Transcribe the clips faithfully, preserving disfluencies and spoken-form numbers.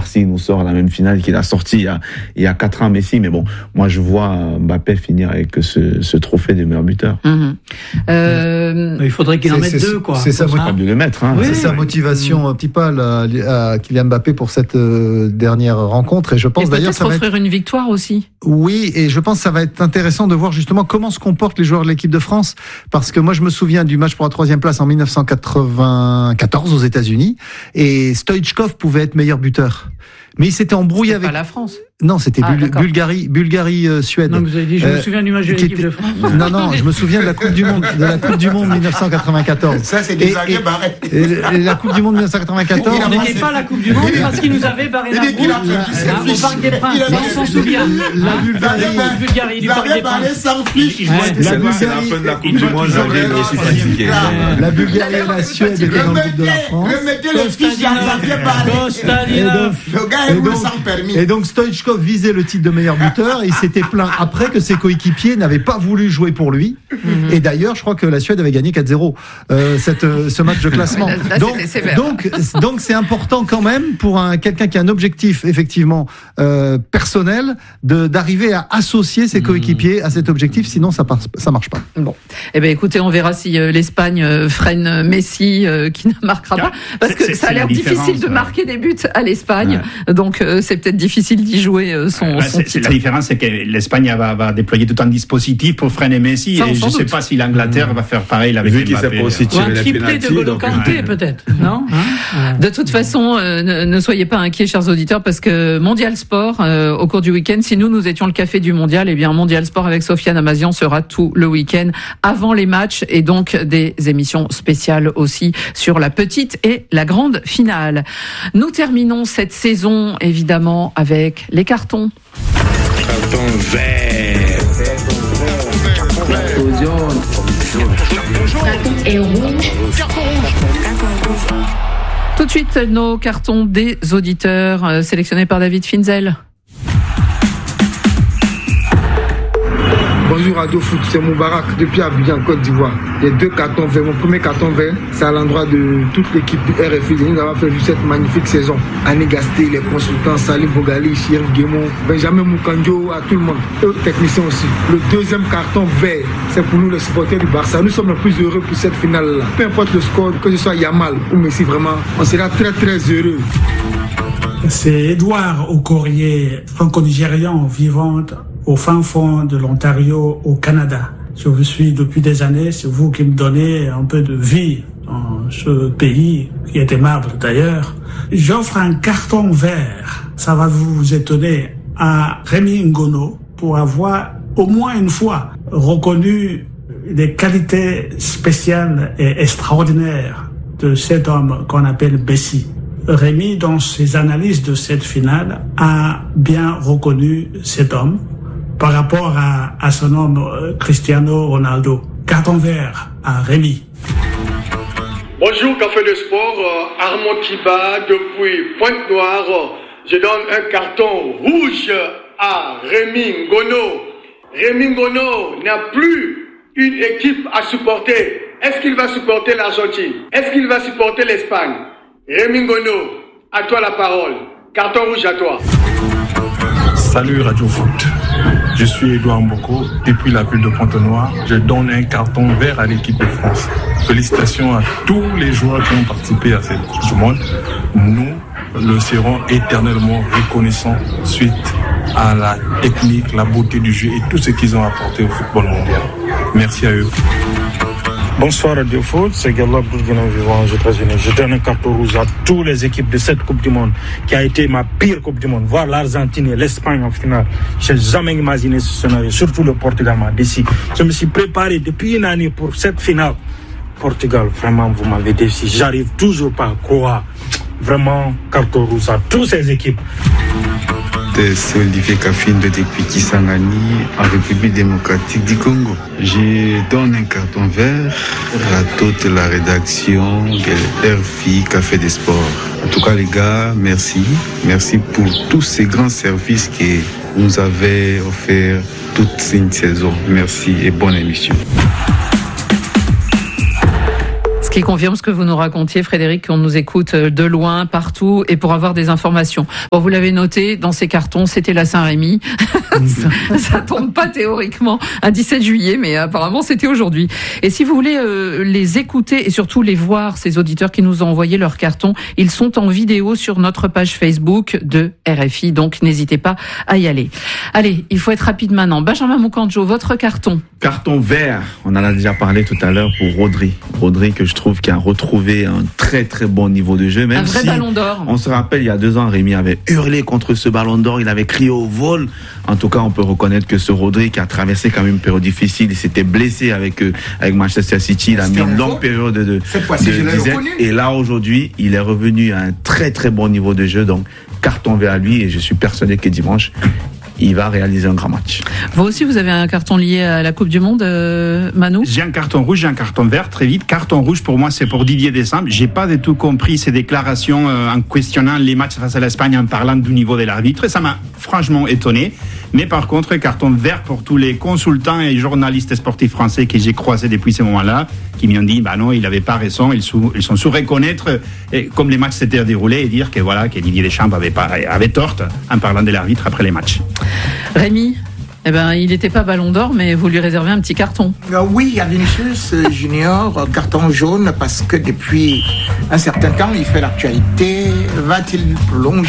part s'il nous sort la même finale qu'il a sorti il y a, il y a quatre ans Messi. Mais bon, moi je vois Mbappé finir avec ce, ce trophée de meilleur buteur. Mmh. Euh... Il faudrait qu'il en mette deux, quoi. C'est sa, ah. de le mettre, hein. oui, c'est oui, sa oui. motivation un petit peu à, à Kylian Mbappé pour cette euh, dernière rencontre. Et je pense et d'ailleurs ça va offrir être... une victoire aussi. Oui, et je pense que ça va être intéressant de voir justement comment se comportent les joueurs de l'équipe de France. Parce que moi je me souviens du match pour la troisième place en dix-neuf cent quatre-vingt-quatorze aux États-Unis. Et Stoïchkov pouvait être meilleur buteur. Mais il s'était embrouillé c'est avec... pas la France. Non, c'était ah, Bul- Bulgarie, Bulgarie, euh, Suède. Non, vous avez dit, je euh, me souviens du match de l'équipe était... de France. Non, non, je me souviens de la Coupe du Monde, de la Coupe du Monde dix-neuf cent quatre-vingt-quatorze. Ça, c'est des années barrées. Et, et la Coupe du Monde dix-neuf cent quatre-vingt-quatorze. On n'était pas la Coupe du Monde parce qu'ils nous avaient barré la route au Parc des Princes. On s'en souvient. La Bulgarie, Bulgarie, du Parc des Princes. C'est la fin de la Coupe du Monde, janvier, je suis fatigué. La Bulgarie et la Suède étaient dans le groupe de la France. Remettez les fiches, le gars est où sans permis. Et donc Stoïchkov visait le titre de meilleur buteur et il s'était plaint après que ses coéquipiers n'avaient pas voulu jouer pour lui. Mm-hmm. Et d'ailleurs, je crois que la Suède avait gagné quatre zéro euh, cette, euh, ce match de classement. Là, là, donc, donc, donc c'est important quand même pour un, quelqu'un qui a un objectif effectivement euh, personnel de, d'arriver à associer ses coéquipiers à cet objectif, sinon ça ne ça marche pas. Bon, eh ben écoutez, on verra si euh, l'Espagne euh, freine Messi euh, qui ne marquera pas, parce que c'est, ça a l'air difficile de marquer des buts à l'Espagne, ouais. donc euh, c'est peut-être difficile d'y jouer euh, son, ouais, son c'est, titre. C'est la différence, c'est que l'Espagne va, va déployer tout un dispositif pour freiner Messi, ça, et je ne sais pas si l'Angleterre mmh. va faire pareil avec Vu Mbappé. Pas aussi ou un triplé de N'Golo Kanté, ouais. peut-être, non hein De toute façon, euh, ne, ne soyez pas inquiets, chers auditeurs, parce que Mondial Sport, euh, au cours du week-end, si nous, nous étions le café du Mondial, eh bien, Mondial Sport avec Sofiane Amazian sera tout le week-end avant les matchs et donc des émissions spéciales aussi sur la petite et la grande finale. Nous terminons cette saison, évidemment, avec les cartons. Carton vert. Carton jaune. Carton et rouge. Tout de suite, nos cartons des auditeurs euh, sélectionnés par David Finzel. Bonjour Radio Foot, c'est Moubarak depuis Abidjan, Côte d'Ivoire. Les deux cartons verts, mon premier carton vert, c'est à l'endroit de toute l'équipe du R F I de nous avoir fait cette magnifique saison. Annie Gasté, les consultants, Salim Bogali, Chirif Guémon, Benjamin Moukandio, à tout le monde, eux techniciens aussi. Le deuxième carton vert, c'est pour nous les supporters du Barça. Nous sommes les plus heureux pour cette finale-là. Peu importe le score, que ce soit Yamal ou Messi, vraiment, on sera très très heureux. C'est Edouard Okorie, franco-nigérian vivant au fin fond de l'Ontario, au Canada. Je vous suis depuis des années, c'est vous qui me donnez un peu de vie dans ce pays qui est aimable d'ailleurs. J'offre un carton vert, ça va vous étonner, à Rémi Ngono pour avoir au moins une fois reconnu les qualités spéciales et extraordinaires de cet homme qu'on appelle Bessi. Rémi, dans ses analyses de cette finale, a bien reconnu cet homme par rapport à, à son homme euh, Cristiano Ronaldo. Carton vert à Rémi. Bonjour Café de Sport, euh, Armand Kiba depuis Pointe-Noire. Je donne un carton rouge à Rémi Ngono. Rémi Ngono n'a plus une équipe à supporter. Est-ce qu'il va supporter l'Argentine? Est-ce qu'il va supporter l'Espagne? Rémi Ngono, à toi la parole. Carton rouge à toi. Salut Radio Foot. Je suis Edouard Mboko, depuis la ville de Pointe-Noire. Je donne un carton vert à l'équipe de France. Félicitations à tous les joueurs qui ont participé à cette Coupe du Monde. Nous le serons éternellement reconnaissants suite à la technique, la beauté du jeu et tout ce qu'ils ont apporté au football mondial. Merci à eux. Bonsoir Radio Foot, c'est Galla Bourguinon vivant aux États-Unis. Je donne un carton rouge à toutes les équipes de cette Coupe du Monde qui a été ma pire Coupe du Monde. Voir l'Argentine et l'Espagne en finale. Je n'ai jamais imaginé ce scénario, surtout le Portugal m'a déçu. Je me suis préparé depuis une année pour cette finale. Portugal, vraiment, vous m'avez déçu. J'arrive toujours pas à croire. Vraiment, carton rouge à toutes ces équipes. C'est Olivier Kafinde depuis Kisangani, en République démocratique du Congo. Je donne un carton vert à toute la rédaction de R F I Café des Sports. En tout cas, les gars, merci. Merci pour tous ces grands services que vous nous avez offerts toute une saison. Merci et bonne émission. qui confirme ce que vous nous racontiez, Frédéric, qu'on nous écoute de loin, partout, et pour avoir des informations. Bon, vous l'avez noté, dans ces cartons, c'était la Saint-Rémy. ça, ça tombe pas théoriquement un dix-sept juillet, mais apparemment c'était aujourd'hui. Et si vous voulez euh, les écouter et surtout les voir, ces auditeurs qui nous ont envoyé leurs cartons, ils sont en vidéo sur notre page Facebook de R F I, donc n'hésitez pas à y aller. Allez, il faut être rapide maintenant. Benjamin Moukanjo, votre carton. Carton vert, on en a déjà parlé tout à l'heure pour Rodri. Rodri que je trouve qui a retrouvé un très très bon niveau de jeu. Même un vrai si ballon d'or. On se rappelle, il y a deux ans, Rémi avait hurlé contre ce ballon d'or, il avait crié au vol. En tout cas, on peut reconnaître que ce Rodri qui a traversé quand même une période difficile, il s'était blessé avec, euh, avec Manchester City, il a mis une longue période de, de, de dizaine. Et là, aujourd'hui, il est revenu à un très très bon niveau de jeu. Donc, carton vert à lui et je suis persuadé que dimanche, il va réaliser un grand match. Vous aussi, vous avez un carton lié à la Coupe du Monde, euh, Manu ? J'ai un carton rouge, j'ai un carton vert, très vite. Carton rouge, pour moi, c'est pour Didier Deschamps. J'ai pas du tout compris ses déclarations euh, en questionnant les matchs face à l'Espagne, en parlant du niveau de l'arbitre. Ça m'a franchement étonné. Mais par contre, carton vert pour tous les consultants et journalistes sportifs français que j'ai croisés depuis ce moment-là, qui m'ont dit, bah non, il avait pas raison, ils, sous, ils sont sous reconnaître, et, comme les matchs s'étaient déroulés, et dire que voilà, que Didier Deschamps avait, pas, avait tort en parlant de l'arbitre après les matchs. Rémi, eh ben, il n'était pas ballon d'or, mais vous lui réservez un petit carton. Euh, oui, il y a Vinicius Junior, carton jaune, parce que depuis un certain temps, il fait l'actualité. Va-t-il prolonger ?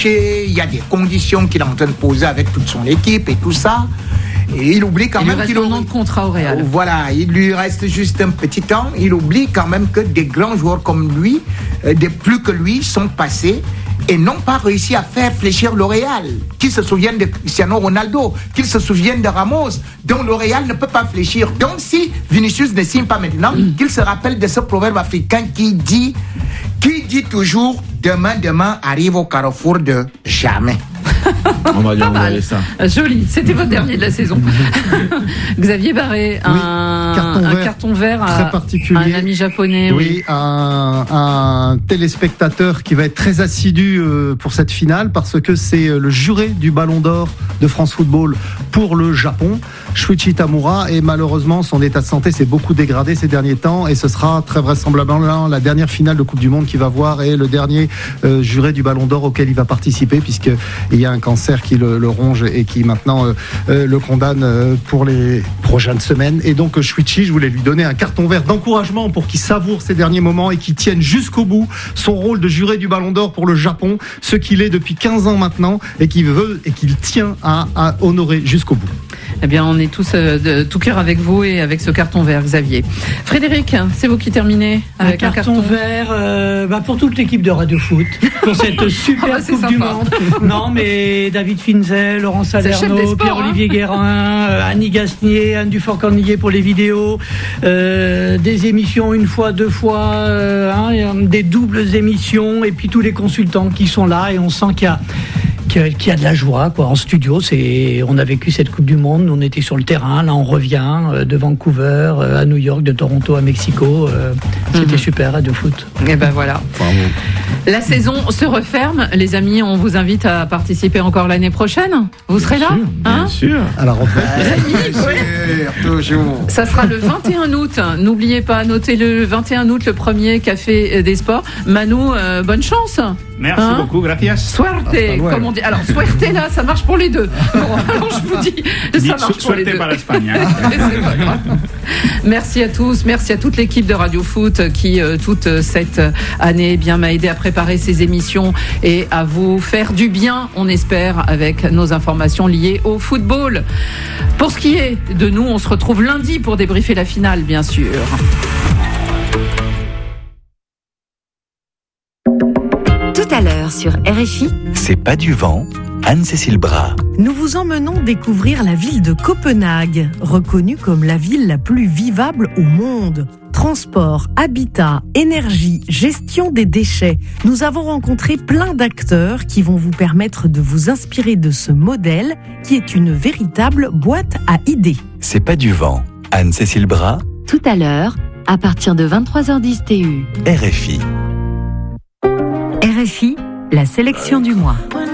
Il y a des conditions qu'il est en train de poser avec toute son équipe et tout ça. Et il oublie quand il même lui qu'il reste un an de contrat au Real. Voilà, il lui reste juste un petit temps. Il oublie quand même que des grands joueurs comme lui, euh, des plus que lui, sont passés et n'ont pas réussi à faire fléchir le Real. Qu'ils se souviennent de Cristiano Ronaldo, qu'ils se souviennent de Ramos, dont le Real ne peut pas fléchir. Donc si Vinicius ne signe pas maintenant, mm. qu'il se rappelle de ce proverbe africain qui dit, qui dit toujours demain, demain arrive au carrefour de jamais. On va lui envoyer ça. Joli, c'était votre dernier de la saison. Xavier Barré, un, oui, carton, un vert carton vert très à, particulier. À un ami japonais. Oui, oui. Un, un téléspectateur qui va être très assidu pour cette finale parce que c'est le juré du Ballon d'Or de France Football pour le Japon, Shuichi Tamura, et malheureusement son état de santé s'est beaucoup dégradé ces derniers temps et ce sera très vraisemblablement la dernière finale de Coupe du Monde qu'il va voir et le dernier euh, juré du Ballon d'Or auquel il va participer puisque il y a un cancer qui le, le ronge et qui maintenant euh, euh, le condamne euh, pour les prochaines semaines. Et donc Shuichi, je voulais lui donner un carton vert d'encouragement pour qu'il savoure ces derniers moments et qu'il tienne jusqu'au bout son rôle de juré du Ballon d'Or pour le Japon, ce qu'il est depuis quinze ans maintenant et qu'il veut et qu'il tient à, à honorer jusqu'au bout. Eh bien, on est tous euh, de tout cœur avec vous et avec ce carton vert, Xavier. Frédéric, c'est vous qui terminez avec un, un carton, carton vert euh, bah pour toute l'équipe de Radio Foot pour cette super ah, Coupe sympa. Du Monde. Non, mais David Finzel, Laurent Salerno, Pierre-Olivier hein. Guérin, euh, Annie Gasnier, Anne Dufort-Cornillier pour les vidéos, euh, des émissions une fois, deux fois, euh, hein, des doubles émissions et puis tous les consultants qui sont là et on sent qu'il y a qu'il y a de la joie quoi en studio. C'est on a vécu cette Coupe du Monde, on était sur le terrain, là on revient euh, de Vancouver euh, à New York, de Toronto à Mexico, euh, c'était mm-hmm. super Radio Foot. Et ben voilà. Bravo. La saison se referme, les amis, on vous invite à participer encore l'année prochaine. Vous serez là, bien hein sûr, à la retraite. Ça sera le vingt et un août. N'oubliez pas, notez le vingt et un août, le premier Café des Sports. Manu, euh, bonne chance. Merci hein beaucoup, gracias. Suerte, ah, comme on dit. Alors, suerte là, ça marche pour les deux. Bon, alors je vous dis, ça marche pour les deux. Par l'Espagne. Hein. C'est pas grave. Merci à tous, merci à toute l'équipe de Radio Foot qui, euh, toute cette année, bien m'a aidé à préparer ces émissions et à vous faire du bien, on espère, avec nos informations liées au football. Pour ce qui est de nous, on se retrouve lundi pour débriefer la finale, bien sûr. Tout à l'heure sur R F I, C'est pas du vent, Anne-Cécile Bras. Nous vous emmenons découvrir la ville de Copenhague, reconnue comme la ville la plus vivable au monde. Transport, habitat, énergie, gestion des déchets. Nous avons rencontré plein d'acteurs qui vont vous permettre de vous inspirer de ce modèle qui est une véritable boîte à idées. C'est pas du vent, Anne-Cécile Bras. Tout à l'heure, à partir de vingt-trois heures dix T U. R F I. R F I, la sélection du mois.